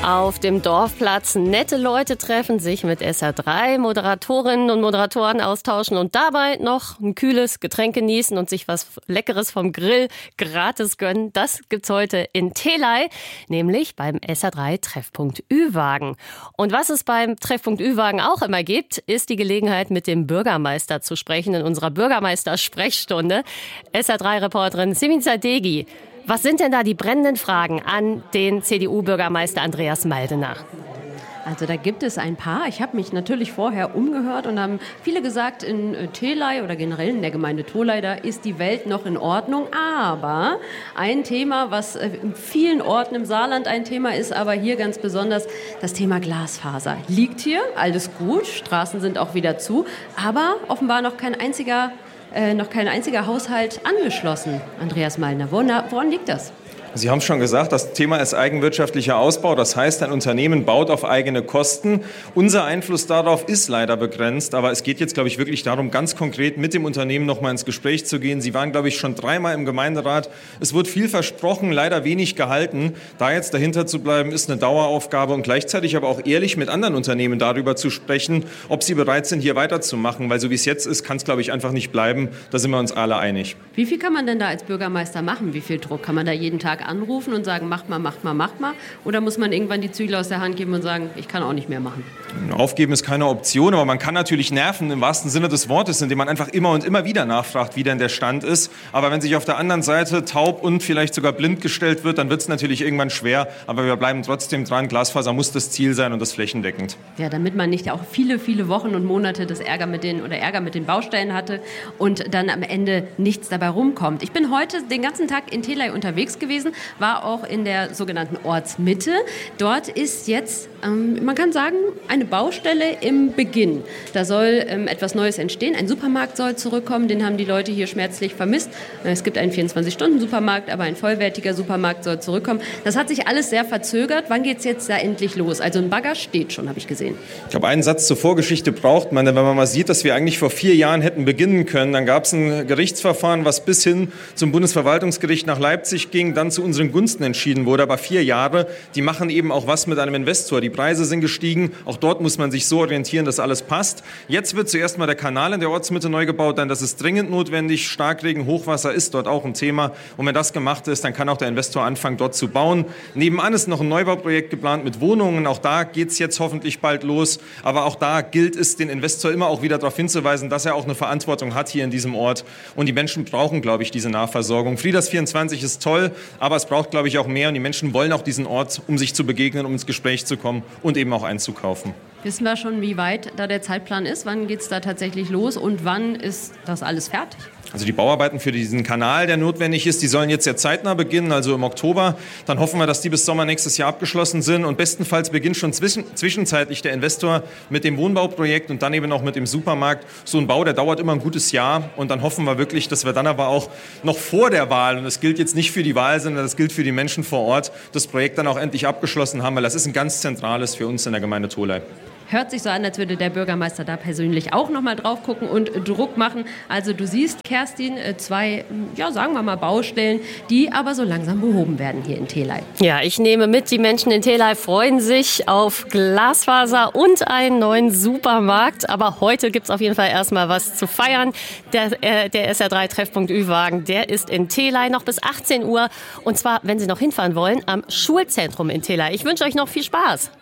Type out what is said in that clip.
Auf dem Dorfplatz nette Leute treffen, sich mit SR3 Moderatorinnen und Moderatoren austauschen und dabei noch ein kühles Getränk genießen und sich was Leckeres vom Grill gratis gönnen. Das gibt's heute in Theley, nämlich beim SR3 Treffpunkt Ü-Wagen. Und was es beim Treffpunkt Ü-Wagen auch immer gibt, ist die Gelegenheit, mit dem Bürgermeister zu sprechen in unserer Bürgermeister-Sprechstunde. SR3-Reporterin Simin Sadeghi. Was sind denn da die brennenden Fragen an den CDU-Bürgermeister Andreas Maldner? Also da gibt es ein paar. Ich habe mich natürlich vorher umgehört und haben viele gesagt, in Theley oder generell in der Gemeinde Theley, da ist die Welt noch in Ordnung. Aber ein Thema, was in vielen Orten im Saarland ein Thema ist, aber hier ganz besonders das Thema Glasfaser. Liegt hier, alles gut, Straßen sind auch wieder zu, aber offenbar noch kein einziger Haushalt angeschlossen. Andreas Maldner, woran liegt das? Sie haben es schon gesagt, das Thema ist eigenwirtschaftlicher Ausbau. Das heißt, ein Unternehmen baut auf eigene Kosten. Unser Einfluss darauf ist leider begrenzt. Aber es geht jetzt, glaube ich, wirklich darum, ganz konkret mit dem Unternehmen noch mal ins Gespräch zu gehen. Sie waren, glaube ich, schon 3-mal im Gemeinderat. Es wird viel versprochen, leider wenig gehalten. Da jetzt dahinter zu bleiben, ist eine Daueraufgabe und gleichzeitig aber auch ehrlich mit anderen Unternehmen darüber zu sprechen, ob sie bereit sind, hier weiterzumachen. Weil so wie es jetzt ist, kann es, glaube ich, einfach nicht bleiben. Da sind wir uns alle einig. Wie viel kann man denn da als Bürgermeister machen? Wie viel Druck? Kann man da jeden Tag anrufen und sagen, mach mal? Oder muss man irgendwann die Zügel aus der Hand geben und sagen, ich kann auch nicht mehr machen? Aufgeben ist keine Option, aber man kann natürlich nerven im wahrsten Sinne des Wortes, indem man einfach immer und immer wieder nachfragt, wie denn der Stand ist. Aber wenn sich auf der anderen Seite taub und vielleicht sogar blind gestellt wird, dann wird es natürlich irgendwann schwer. Aber wir bleiben trotzdem dran. Glasfaser muss das Ziel sein und das flächendeckend. Ja, damit man nicht auch viele, viele Wochen und Monate das Ärger mit den Baustellen hatte und dann am Ende nichts dabei rumkommt. Ich bin heute den ganzen Tag in Theley unterwegs gewesen, war auch in der sogenannten Ortsmitte. Dort ist jetzt, man kann sagen, eine Baustelle im Beginn. Da soll etwas Neues entstehen. Ein Supermarkt soll zurückkommen, den haben die Leute hier schmerzlich vermisst. Es gibt einen 24-Stunden-Supermarkt, aber ein vollwertiger Supermarkt soll zurückkommen. Das hat sich alles sehr verzögert. Wann geht es jetzt da endlich los? Also ein Bagger steht schon, habe ich gesehen. Ich glaube, einen Satz zur Vorgeschichte braucht man, denn wenn man mal sieht, dass wir eigentlich vor 4 Jahren hätten beginnen können, dann gab es ein Gerichtsverfahren, was bis hin zum Bundesverwaltungsgericht nach Leipzig ging, dann zu unseren Gunsten entschieden wurde. Aber 4 Jahre, die machen eben auch was mit einem Investor. Die Preise sind gestiegen. Auch dort muss man sich so orientieren, dass alles passt. Jetzt wird zuerst mal der Kanal in der Ortsmitte neu gebaut, denn das ist dringend notwendig. Starkregen, Hochwasser ist dort auch ein Thema. Und wenn das gemacht ist, dann kann auch der Investor anfangen, dort zu bauen. Nebenan ist noch ein Neubauprojekt geplant mit Wohnungen. Auch da geht es jetzt hoffentlich bald los. Aber auch da gilt es, den Investor immer auch wieder darauf hinzuweisen, dass er auch eine Verantwortung hat hier in diesem Ort. Und die Menschen brauchen, glaube ich, diese Nahversorgung. Frieders 24 ist toll, aber es braucht, glaube ich, auch mehr. Und die Menschen wollen auch diesen Ort, um sich zu begegnen, um ins Gespräch zu kommen und eben auch einzukaufen. Wissen wir schon, wie weit da der Zeitplan ist? Wann geht es da tatsächlich los und wann ist das alles fertig? Also die Bauarbeiten für diesen Kanal, der notwendig ist, die sollen jetzt sehr zeitnah beginnen, also im Oktober. Dann hoffen wir, dass die bis Sommer nächstes Jahr abgeschlossen sind. Und bestenfalls beginnt schon zwischenzeitlich der Investor mit dem Wohnbauprojekt und dann eben auch mit dem Supermarkt. So ein Bau, der dauert immer ein gutes Jahr. Und dann hoffen wir wirklich, dass wir dann aber auch noch vor der Wahl, und das gilt jetzt nicht für die Wahl, sondern das gilt für die Menschen vor Ort, das Projekt dann auch endlich abgeschlossen haben, weil das ist ein ganz zentrales für uns in der Gemeinde Theley. Hört sich so an, als würde der Bürgermeister da persönlich auch noch mal drauf gucken und Druck machen. Also du siehst, Kerstin, 2, sagen wir mal Baustellen, die aber so langsam behoben werden hier in Theley. Ja, ich nehme mit, die Menschen in Theley freuen sich auf Glasfaser und einen neuen Supermarkt. Aber heute gibt es auf jeden Fall erstmal was zu feiern. Der SR3 Treffpunkt Ü-Wagen, der ist in Theley noch bis 18 Uhr. Und zwar, wenn Sie noch hinfahren wollen, am Schulzentrum in Theley. Ich wünsche euch noch viel Spaß.